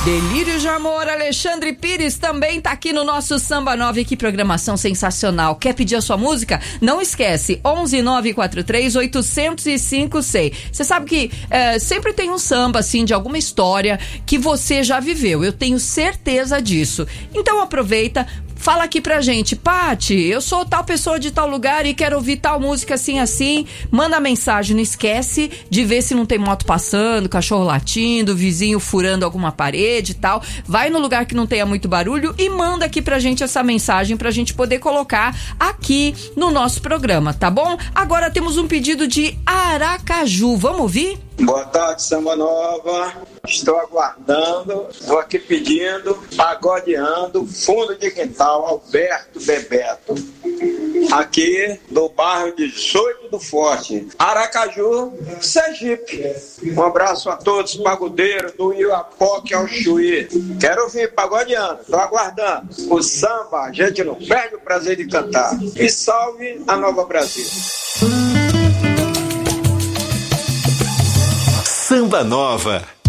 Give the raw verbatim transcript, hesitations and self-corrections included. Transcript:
Delírio de Amor, Alexandre Pires também tá aqui no nosso Samba nove. Que programação sensacional. Quer pedir a sua música? Não esquece, onze nove quatro três oito zero cinco seis. Você sabe que é, sempre tem um samba, assim, de alguma história que você já viveu. Eu tenho certeza disso. Então aproveita, fala aqui pra gente. Pati, eu sou tal pessoa de tal lugar e quero ouvir tal música assim, assim. Manda mensagem, não esquece de ver se não tem moto passando, cachorro latindo, vizinho furando alguma parede e tal. Vai no lugar que não tenha muito barulho e manda aqui pra gente essa mensagem pra gente poder colocar aqui no nosso programa, tá bom? Agora temos um pedido de Aracaju. Vamos ouvir? Boa tarde, Samba Nova. Estou aguardando, vou aqui pedindo, pagodeando, fundo de quintal, Alberto Bebeto. Aqui do bairro dezoito do Forte, Aracaju, Sergipe. Um abraço a todos, pagodeiros do Iapoque ao Chuí. Quero ouvir pagodeando, estou aguardando. O samba, a gente não perde o prazer de cantar. E salve a Nova Brasil. Samba Nova.